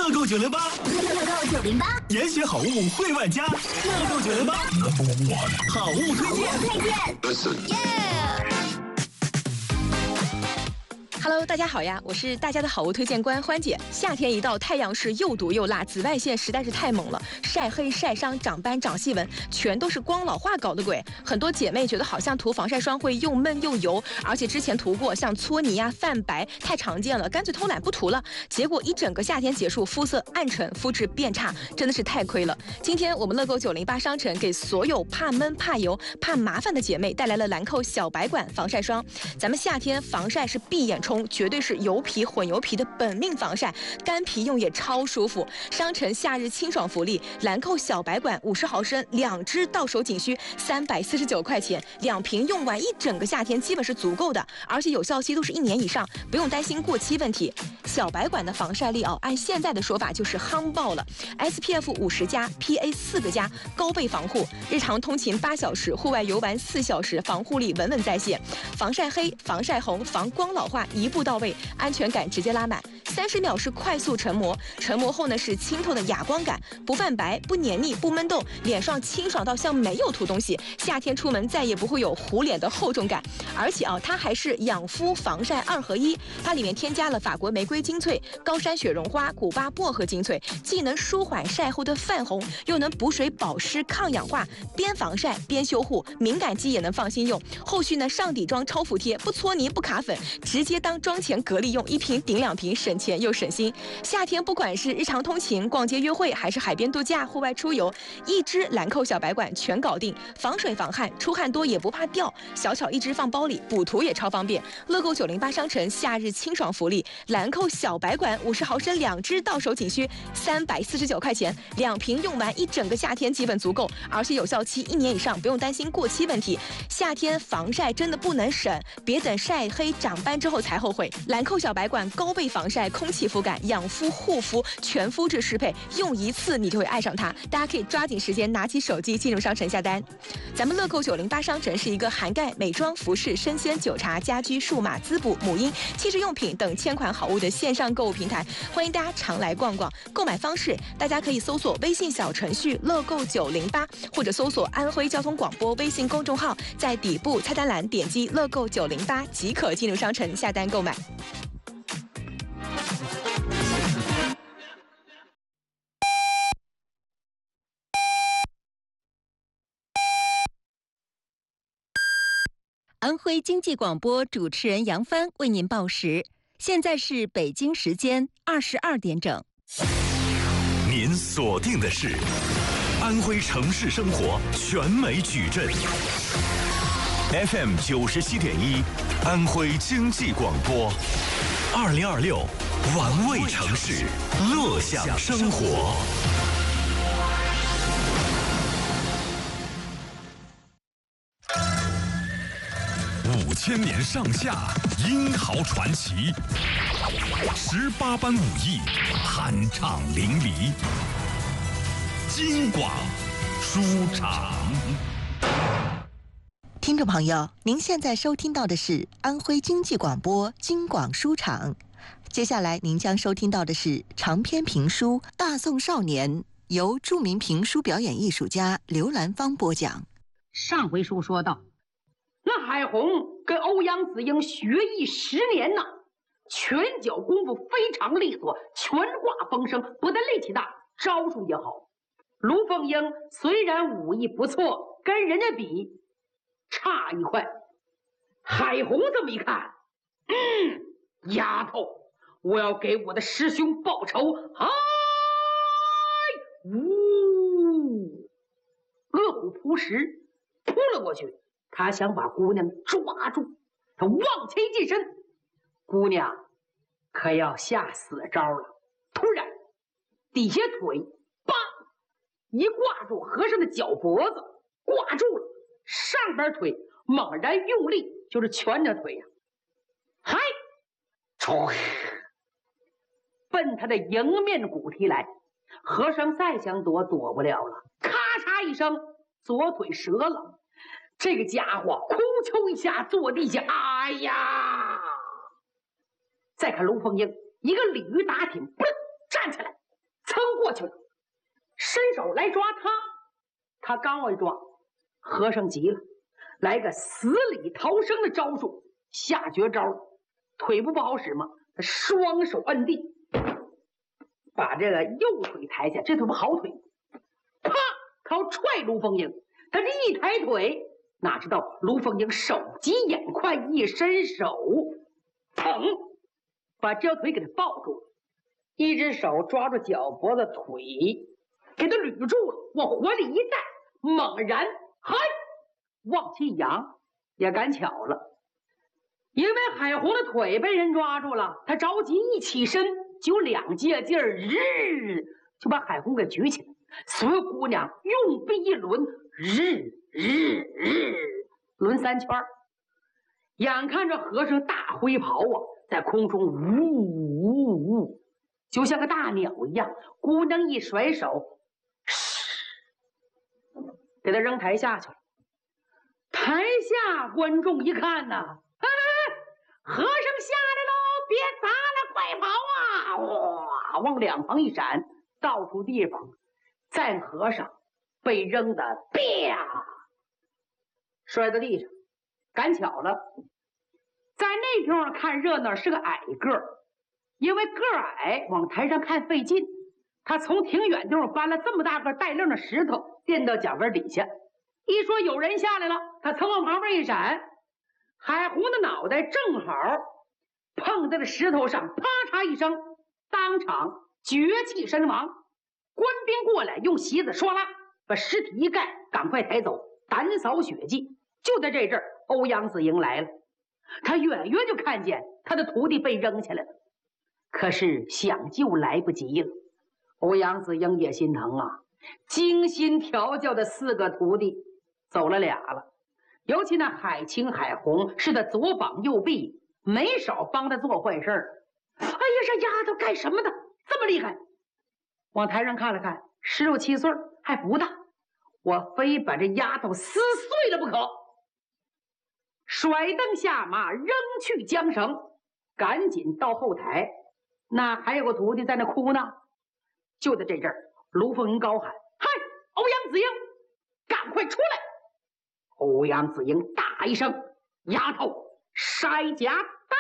乐购908， 乐购908， 严选好物，惠万家。乐购908，好物推荐。 Hello， 大家好呀，我是大家的好物推荐官欢姐。夏天一到，太阳是又毒又辣，紫外线实在是太猛了，晒黑、晒伤、长斑、长细纹，全都是光老化搞的鬼。很多姐妹觉得好像涂防晒霜会又闷又油，而且之前涂过，像搓泥啊、泛白太常见了，干脆偷懒不涂了。结果一整个夏天结束，肤色暗沉，肤质变差，真的是太亏了。今天我们乐购908商城给所有怕闷、怕油、怕麻烦的姐妹带来了兰蔻小白管防晒霜。咱们夏天防晒是闭眼冲，绝对是油皮混油皮的本命防晒，干皮用也超舒服。商城夏日清爽福利，兰蔻小白管50毫升2支到手仅需349块钱，2瓶用完一整个夏天基本是足够的，而且有效期都是1年以上，不用担心过期问题。小白管的防晒力按现在的说法就是夯爆了 ，SPF 50+，PA 4个+，高倍防护，日常通勤8小时，户外游玩4小时，防护力稳稳在线，防晒黑、防晒红、防光老化一步到位，安全感直接拉满。30秒是快速成膜，成膜后呢是清透的哑光感，不泛白、不黏腻、不闷痘，脸上清爽到像没有涂东西。夏天出门再也不会有糊脸的厚重感，而且它还是养肤防晒2合1，它里面添加了法国玫瑰精粹、高山雪绒花、古巴薄荷精粹，既能舒缓晒后的泛红，又能补水保湿抗氧化，边防晒边修护，敏感肌也能放心用。后续呢上底妆超服帖，不搓泥不卡粉，直接当妆前隔离用，1瓶顶2瓶，省钱又省心。夏天不管是日常通勤、逛街约会，还是海边度假、户外出游，一支兰蔻小白管全搞定，防水防汗，出汗多也不怕掉，小巧一支放包里，补涂也超方便。乐购908商城夏日清爽福利，兰蔻小白管50毫升2支到手仅需349块钱，2瓶用完一整个夏天基本足够，而且有效期1年以上，不用担心过期问题。夏天防晒真的不能省，别等晒黑长斑之后才后悔。兰蔻小白管高倍防晒、空气肤感、养肤护肤全肤质适配，用一次你就会爱上它。大家可以抓紧时间拿起手机进入商城下单。咱们乐购908商城是一个涵盖美妆、服饰、生鲜、酒茶、家居、数码、滋补、母婴、汽车用品等1000款好物的线上购物平台，欢迎大家常来逛逛。购买方式，大家可以搜索微信小程序乐购908，或者搜索安徽交通广播微信公众号，在底部菜单栏点击乐购908即可进入商城下单购买。 安徽经济广播主持人杨帆为您报时，现在是北京时间22点整。 您锁定的是安徽城市生活全美矩阵 FM 97.1，安徽经济广播，2026玩味城市，乐享生活。5000年上下，英豪传奇，18般武艺，酣畅淋漓。京广书场。 听众朋友，您现在收听到的是安徽经济广播京广书场。接下来您将收听到的是长篇评书《大宋少年》，由著名评书表演艺术家刘兰芳播讲。 上回书说到，那海红跟欧阳子英学艺10年呢，拳脚功夫非常利索，拳画风生，不但力气大，招数也好。卢凤英虽然武艺不错，跟人家比差一块。海红这么一看，丫头，我要给我的师兄报仇！饿虎扑食，扑了过去。他想把姑娘抓住，他往前一近身，姑娘可要下死招了。突然，底下腿叭一挂住和尚的脚脖子，挂住了，上边腿猛然用力，就是拳着腿呀，嗨，奔他的迎面骨踢来。和尚再想躲，躲不了了，咔嚓一声，左腿折了。这个家伙哭求一下坐地下，哎呀！再看卢凤英，一个鲤鱼打挺，站起来， 过去了，伸手来抓他。他刚要抓，和尚急了，来个死里逃生的招数，下绝招了。腿不好使吗？他双手摁地，把这个右腿抬起来，这腿不好腿，啪，靠踹卢凤英。他这一抬腿，哪知道卢凤英手疾眼快，一伸手，疼，把这条腿给他抱住了，一只手抓住脚脖子，腿给他捋住了，往火里一带，猛然嗨往起仰，也赶巧了。因为海红的腿被人抓住了，他着急一起身，就两借劲儿，就把海红给举起来。所有姑娘用臂一轮，轮3圈。眼看着和尚大灰袍啊，在空中呜，就像个大鸟一样。姑娘一甩手，给他扔台下去了。台下观众一看呐，和尚下来喽！别砸了，快跑啊！哇，往两旁一闪，到处地方，赞和尚被扔的啪，摔到地上。赶巧了，在那地方看热闹是个矮个儿，因为个儿矮，往台上看费劲。他从挺远地方搬了这么大个带愣的石头，垫到脚跟底下。一说有人下来了，他曾往旁边一闪，海红的脑袋正好碰在了石头上，啪嚓一声，当场绝气身亡。官兵过来，用席子唰啦把尸体一盖，赶快抬走，打扫血迹。就在这阵儿，欧阳子英来了，他远远就看见他的徒弟被扔下来了，可是想救来不及了。欧阳子英也心疼啊，精心调教的4个徒弟走了俩了，尤其那海清、海红是他左膀右臂，没少帮他做坏事儿。哎呀，这丫头干什么的这么厉害？往台上看了看，16、17岁还不大，我非把这丫头撕碎了不可。甩蹬下马，扔去缰绳，赶紧到后台。那还有个徒弟在那哭呢。就在这阵儿，卢凤英高喊：“嗨，欧阳子英，赶快出来！”欧阳子英大一声：“丫头，筛甲大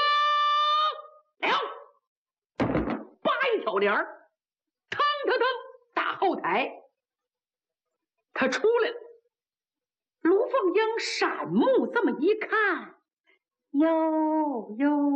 王了！”扒一挑帘儿，腾打后台。他出来了。卢凤英闪目这么一看，哟，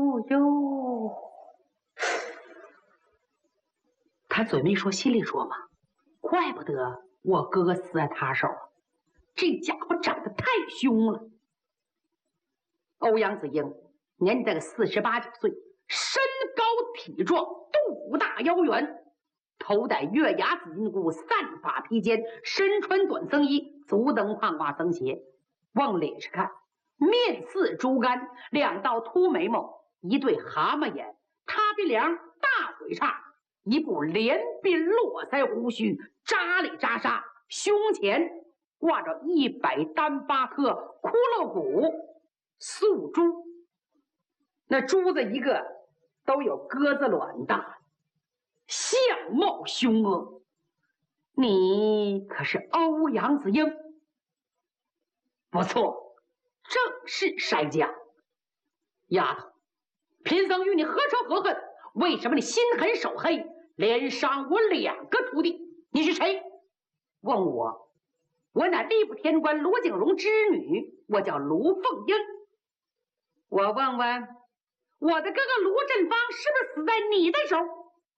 他嘴没说，心里说嘛，怪不得我哥哥死在他手，这家伙长得太凶了。欧阳子英年纪大概48、9岁，身高体壮，肚大腰圆，头戴月牙紫金箍，散发披肩，身穿短僧衣，足蹬胖褂僧鞋。往脸上看，面似猪肝，2道凸眉毛，一对蛤蟆眼，塌鼻梁，大嘴叉，一部连鬓络腮胡须，扎里扎沙，胸前挂着100单8颗骷髅骨素珠，那珠子一个都有鸽子卵大，相貌凶恶。你可是欧阳子英？不错，正是筛家。丫头，贫僧与你何仇何恨？为什么你心狠手黑，连伤我2个徒弟？你是谁？问我，我乃吏部天官罗景荣之女，我叫卢凤英。我问问，我的哥哥卢振芳是不是死在你的手？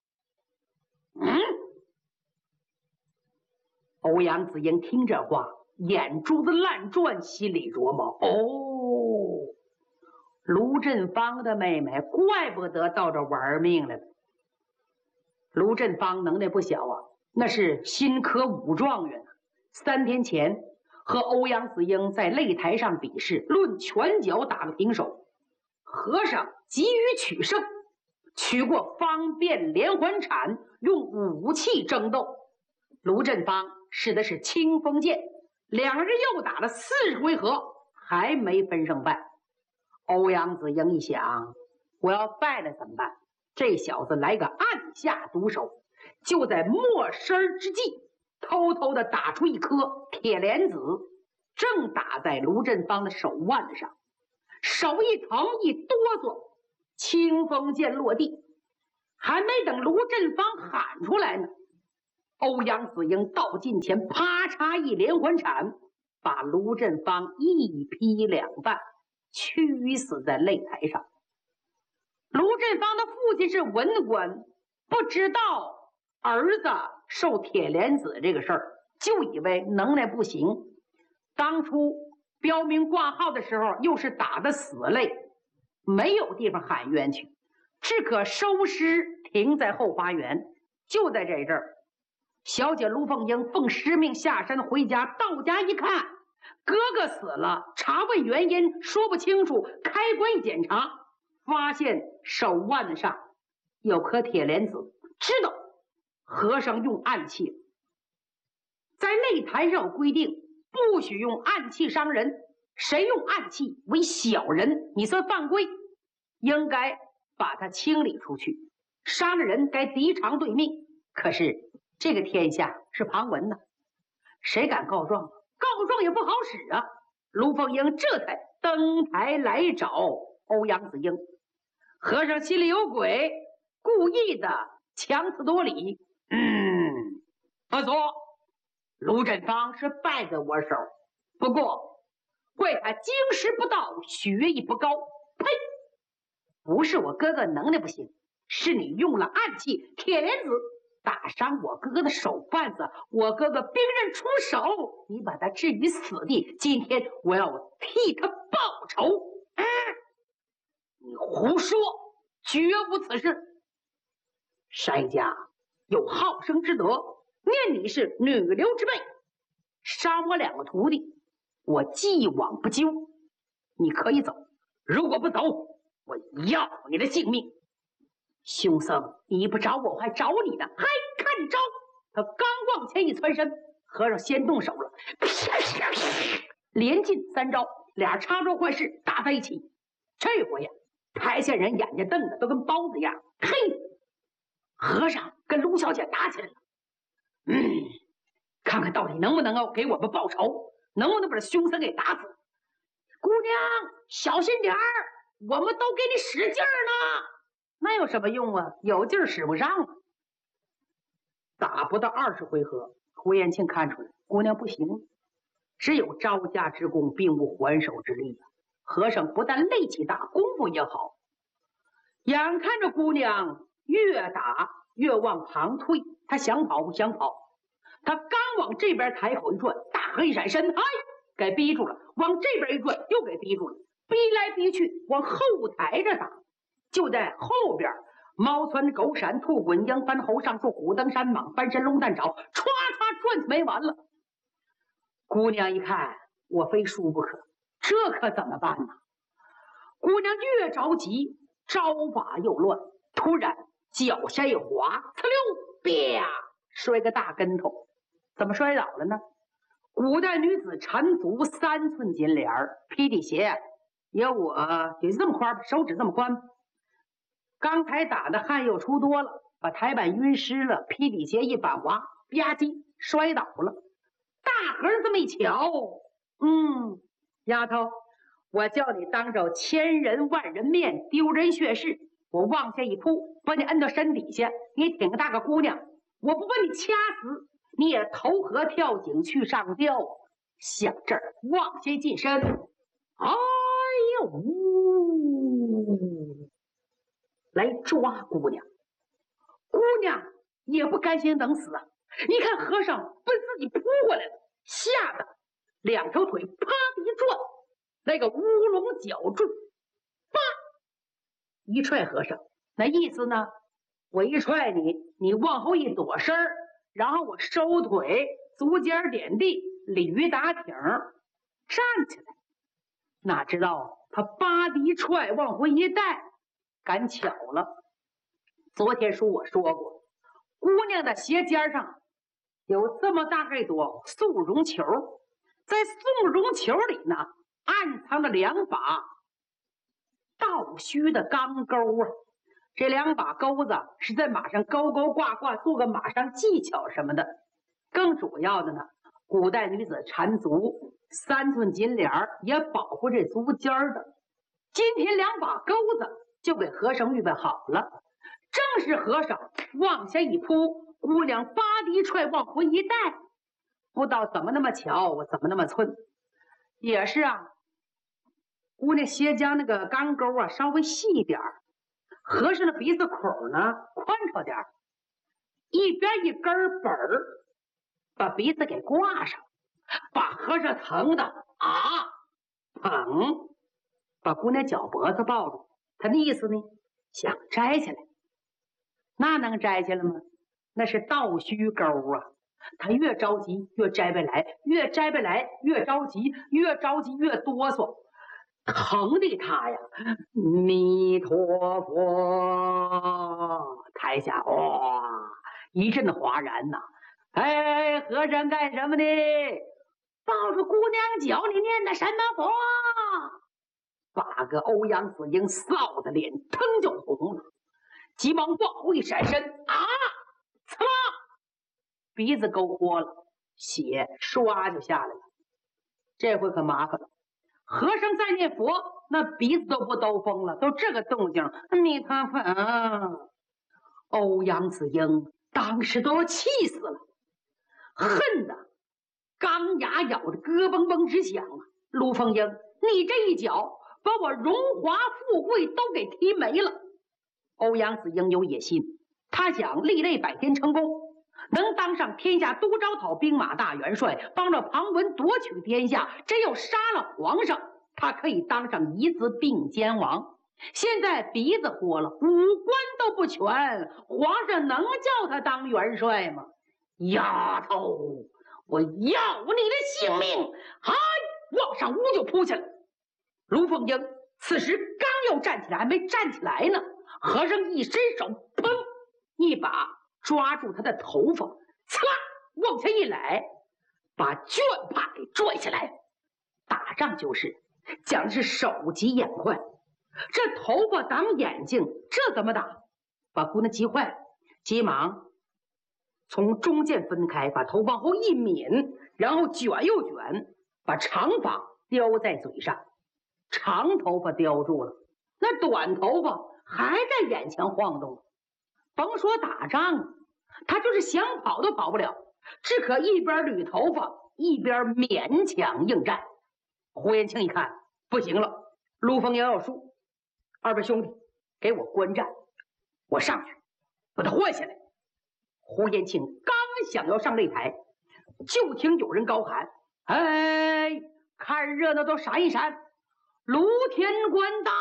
欧阳子英听这话，眼珠子乱转，心里琢磨：哦，卢振芳的妹妹，怪不得到这玩命了。卢振芳能耐不小啊，那是新科5状元。3天前和欧阳子英在擂台上比试，论拳脚打个平手。和尚急于取胜，取过方便连环铲，用武器争斗。卢振芳使的是清风剑，2人又打了40回合，还没分胜败。欧阳子英一想，我要败了怎么办？这小子来个按下毒手， 就在没身之际，偷偷的打出一颗铁莲子，正打在卢振邦的手腕子上，手一疼一哆嗦，清风剑落地，还没等卢振邦喊出来呢，欧阳子英到近前，啪嚓一连环铲，把卢振邦一劈两半，屈死在擂台上。卢振邦的父亲是文官，不知道儿子受铁莲子这个事儿，就以为能耐不行。当初标明挂号的时候，又是打的死擂，没有地方喊冤去，只可收尸停在后花园。就在这阵儿，小姐卢凤英奉师命下山回家，到家一看，哥哥死了，查问原因说不清楚，开棺一检查，发现手腕子上有颗铁莲子，知道和尚用暗器。在擂台上有规定，不许用暗器伤人，谁用暗器为小人，你算犯规，应该把他清理出去，杀了人该敌偿对命。可是这个天下是旁文呐，谁敢告状？告状也不好使啊。卢凤英这才登台来找欧阳子英，和尚心里有鬼，故意的强词夺理。不错，卢振邦是败在我手，不过怪他经师不到，学艺不高。呸！不是我哥哥能耐不行，是你用了暗器铁莲子打伤我哥哥的手腕子，我哥哥兵刃出手，你把他置于死地。今天我要替他报仇。你胡说，绝无此事。筛家有好生之德，念你是女流之辈，杀我2个徒弟，我既往不咎。你可以走，如果不走，我要你的性命。凶僧，你不找我，我还找你呢，还看招！他刚往前一窜身，和尚先动手了，连进3招，俩插招换式打在一起。这回呀，台下人眼睛瞪得都跟包子一样。嘿，和尚跟卢小姐打起来了。看看到底能不能够给我们报仇，能不能把这凶僧给打死？姑娘，小心点儿，我们都给你使劲儿呢。那有什么用啊？有劲儿使不上了。打不到20回合，胡延庆看出来姑娘不行，只有招架之功，并无还手之力啊。和尚不但力气大，功夫也好，眼看着姑娘越打越往旁退，他想跑不想跑，他刚往这边台口一转，大河一闪身，哎，给逼住了；往这边一转，又给逼住了，逼来逼去，往后台这打。就在后边，猫窜狗闪，兔滚鹰翻，猴上树，虎登山，蟒翻身，龙蛋爪，唰唰转没完了。姑娘一看，我非输不可，这可怎么办呢？姑娘越着急，招法又乱，突然脚下一滑，呲溜，啪，摔个大跟头。怎么摔倒了呢？古代女子缠足3寸金莲儿，皮底鞋有我也这么宽，手指这么宽。刚才打的汗又出多了，把台板晕湿了，皮底鞋一反滑，吧唧摔倒了。大和尚这么一瞧，丫头，我叫你当着千人万人面丢人血事，我往下一扑，把你摁到身底下，你挺个大个姑娘，我不把你掐死，你也投河跳井去上吊。想这儿往下近身，哎呦，来抓姑娘。姑娘也不甘心等死啊！你看和尚奔自己扑过来了，吓得2条腿啪的一转，那个乌龙脚坠，啪一踹和尚，那意思呢？我一踹你，你往后一躲身儿，然后我收腿，足尖点地，鲤鱼打挺，站起来。哪知道他啪的一踹，往回一带，赶巧了。昨天书我说过，姑娘的鞋尖上有这么大概朵素绒球，在素绒球里呢，暗藏着2把倒须的钢钩啊。 这2把钩子是在马上勾勾挂挂，做个马上技巧什么的。更主要的呢，古代女子缠足，3寸金莲也保护这足尖的。今天2把钩子就给和尚预备好了，正是和尚往下一扑，姑娘拔地一踹，往回一带，不知道怎么那么巧，怎么那么寸。也是啊，姑娘鞋将那个钢钩啊稍微细一点，和尚的鼻子孔呢宽敞点，一边一根本儿把鼻子给挂上，把和尚疼的疼，把姑娘脚脖子抱住。他的意思呢，想摘下来。那能摘下来吗？那是倒须钩啊，他越着急越摘不来，越摘不来越着急，越着急越哆嗦，疼的他呀，弥陀佛！台下哇一阵哗然呐！哎，和尚干什么呢？抱住姑娘脚，你念的什么佛？把个欧阳子英臊的脸腾就红了，急忙往后一闪身，擦，鼻子勾豁了，血唰就下来了。这回可麻烦了，和尚在念佛，那鼻子都不兜风了，都这个动静，你看看，欧阳子英当时都要气死了，恨得钢牙咬得咯嘣嘣直响啊！陆凤英，你这一脚把我荣华富贵都给踢没了。欧阳子英有野心，他想历累百天成功，能当上天下都招讨兵马大元帅，帮着庞文夺取天下。真要杀了皇上，他可以当上一字并肩王。现在鼻子豁了，五官都不全，皇上能叫他当元帅吗？丫头，我要你的性命！往上屋就扑下来。卢凤英此时刚要站起来，还没站起来呢，和尚一伸手，砰，一把抓住他的头发，呲啦往下一揽，把卷帕给拽下来。打仗就是讲的是手疾眼快，这头发挡眼睛，这怎么打？把姑娘急坏了，急忙从中间分开，把头往后一抿，然后卷又卷，把长发叼在嘴上。长头发叼住了，那短头发还在眼前晃动。甭说打仗，他就是想跑都跑不了，只可一边捋头发一边勉强应战。胡延庆一看不行了，陆凤英要输，二位兄弟给我观战，我上去把他换下来。胡延庆刚想要上擂台，就听有人高喊：哎，看热闹都闪一闪，卢天官到！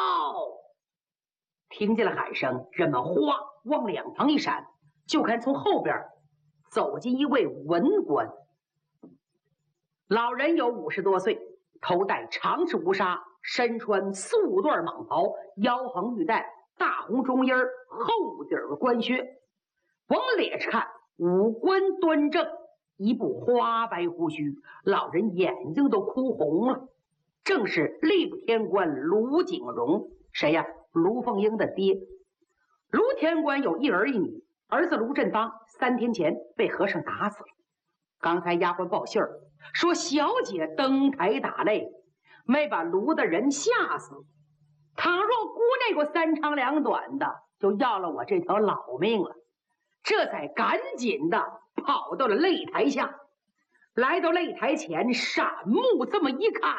听见了喊声，人们哗往两旁一闪，就看从后边走进一位文官。老人有50多岁，头戴长赤乌纱，身穿素缎蟒袍，腰横玉带，大红中衣，厚底儿官靴。往脸上看，五官端正，一部花白胡须，老人眼睛都哭红了。正是吏部天官卢景荣。谁呀？卢凤英的爹。卢天官有一儿一女，儿子卢振邦3天前被和尚打死了。刚才丫鬟报信儿说，小姐登台打擂，没把卢的人吓死。倘若姑娘有3长2短的，就要了我这条老命了。这才赶紧的跑到了擂台下，来到擂台前，闪目这么一看，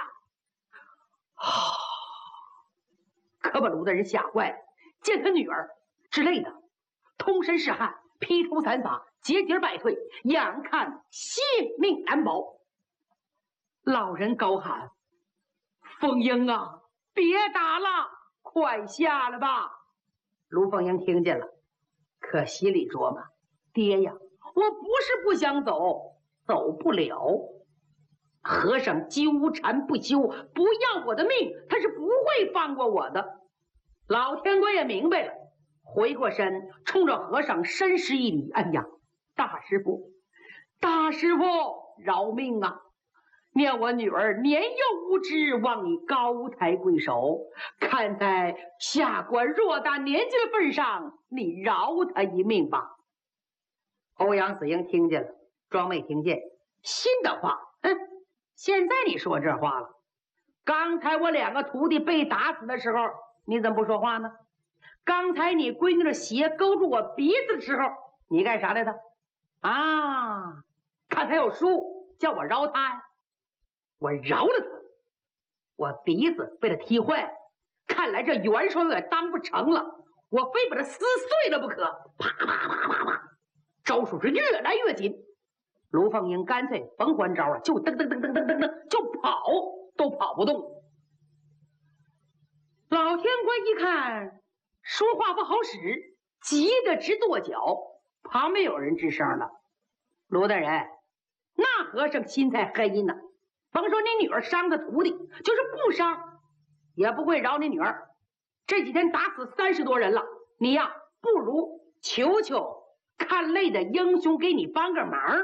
可把卢的人吓坏了。见他女儿之类的，通身是汗，披头散发，节节败退，眼看性命难保。老人高喊：凤英啊，别打了，快下来吧。卢凤英听见了，可心里琢磨：爹呀，我不是不想走，走不了。和尚纠缠不休，不要我的命，他是不会放过我的。老天官也明白了，回过身冲着和尚深施一礼：哎呀，大师傅，大师傅饶命啊！ 念我女儿年幼无知，望你高抬贵手，看在下官偌大年纪的份上，你饶他一命吧。欧阳子英听见了，装没听见。新的话，现在你说这话了。刚才我2个徒弟被打死的时候，你怎么不说话呢？刚才你闺女的鞋勾住我鼻子的时候，你干啥来的？啊，看他有书，叫我饶他呀。我饶了他，我鼻子被他踢坏了，看来这元帅也当不成了，我非把他撕碎了不可。啪啪啪啪啪，招数是越来越紧。卢凤英干脆甭还招了，就噔噔噔噔噔噔噔就跑，都跑不动。老天官一看说话不好使，急得直跺脚。旁边有人吱声了：“卢大人，那和尚心才黑呢，甭说你女儿伤的徒弟，就是不伤也不会饶你女儿。这几天打死30多人了，你呀不如求求看累的英雄给你帮个忙。”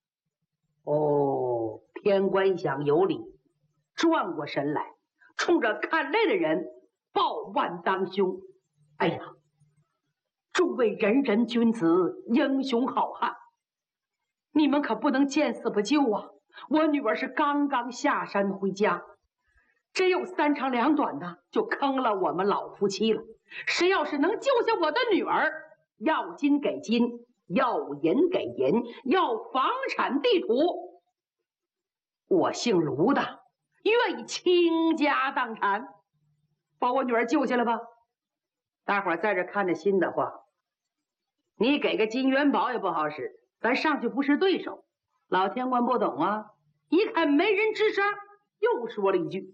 哦，天官一想有理，转过身来，冲着看累的人抱腕当胸：“哎呀，诸位仁人君子，英雄好汉，你们可不能见死不救啊！我女儿是刚刚下山回家，真有3长2短的，就坑了我们老夫妻了。谁要是能救下我的女儿，要金给金，要银给银，要房产地图，我姓卢的愿意倾家荡产，把我女儿救下来吧。大伙儿在这看着心的话，你给个金元宝也不好使，咱上去不是对手。老天官不懂啊，一看没人吱声，又说了一句：“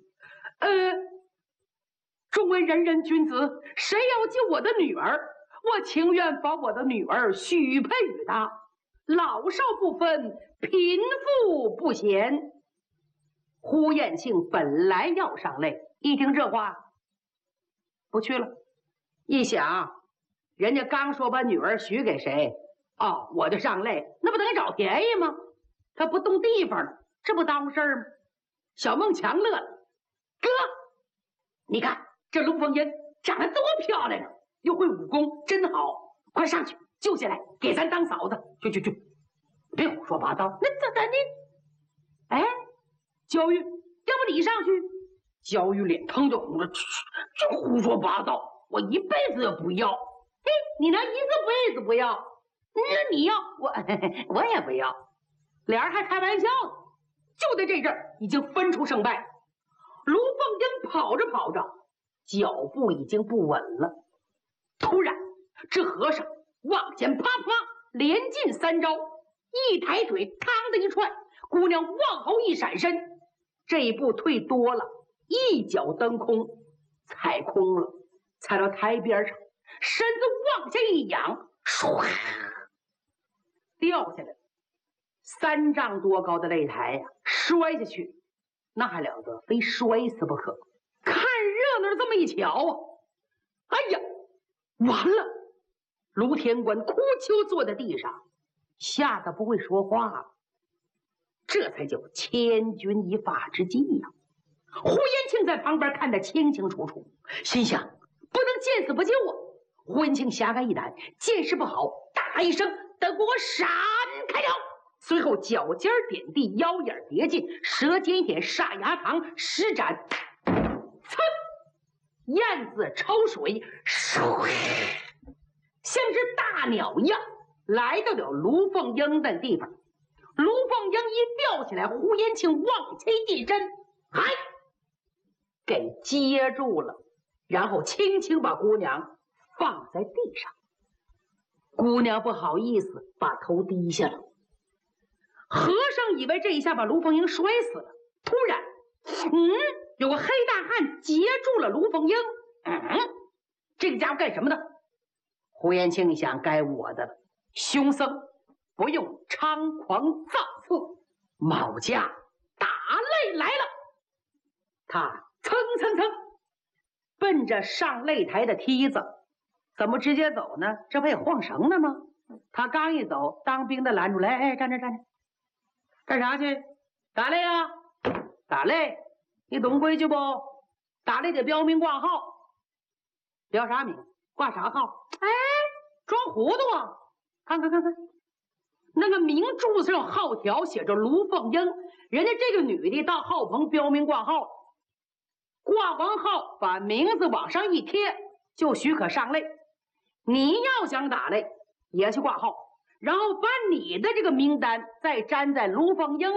众位仁人君子，谁要救我的女儿，我情愿把我的女儿许配与他，老少不分，贫富不嫌。”呼延庆本来要上泪，一听这话，不去了。一想，人家刚说把女儿许给谁，哦，我就上泪，那不等于找便宜吗？他不动地方了，这不耽误事儿吗？小孟强乐了：“哥，你看这卢凤英长得多漂亮啊，又会武功，真好！快上去救下来，给咱当嫂子！去，别胡说八道。那这咱的，哎，焦玉，要不你上去？”焦玉脸腾就红了：“这胡说八道！我一辈子也不要。”“嘿，你能一辈子不要？那你要我也不要。”俩人还开玩笑呢。就在这阵儿，已经分出胜败。卢凤英跑着跑着，脚步已经不稳了。突然，这和尚往前啪啪连进3招，一抬腿，嘡的一踹，姑娘往后一闪身，这一步退多了，一脚蹬空，踩空了，踩到台边上，身子往下一仰，唰，掉下来了。3丈多高的擂台呀，摔下去，那还了得，非摔死不可。看热闹这么一瞧啊，哎呀，完了！卢天官哭丘坐在地上，吓得不会说话了。这才叫千钧一发之际呀！呼延庆在旁边看得清清楚楚，心想不能见死不救啊！呼延庆侠肝一胆，见势不好，大一声：“等我闪开了！”随后脚尖点地，腰眼叠进，舌尖一点，煞牙堂施展，噌，燕子抽水，像只大鸟一样来到了卢凤英的地方。卢凤英一吊起来，呼延庆往前一伸，哎，给接住了，然后轻轻把姑娘放在地上。姑娘不好意思，把头低下了。和尚以为这一下把卢凤英摔死了，突然，有个黑大汉截住了卢凤英。这个家伙干什么呢？呼延庆想，该我的了。凶僧不用猖狂造次，卯家打擂来了。他蹭蹭蹭奔着上擂台的梯子，怎么直接走呢？这不也晃绳呢吗？他刚一走，当兵的拦住来：“哎，站着，干啥去？打擂呀！ 打擂，你懂规矩不？打擂得标明挂号，标啥名？挂啥号？哎，装糊涂啊！看，那个明柱子上号条写着卢凤英，人家这个女的到号棚标明挂号，挂完号把名字往上一贴，就许可上擂。你要想打擂，也去挂号，然后把你的这个名单再粘在卢凤英